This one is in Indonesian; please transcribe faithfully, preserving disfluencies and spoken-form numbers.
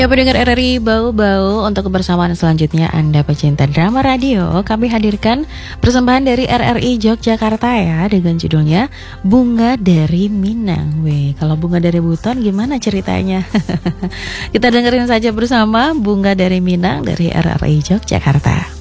Ya pendengar R R I Bau-Bau, untuk kebersamaan selanjutnya Anda pecinta drama radio, kami hadirkan persembahan dari R R I Yogyakarta ya, dengan judulnya Bunga dari Minang. Weh, kalau bunga dari Buton gimana ceritanya? Kita dengerin saja bersama Bunga dari Minang dari R R I Yogyakarta.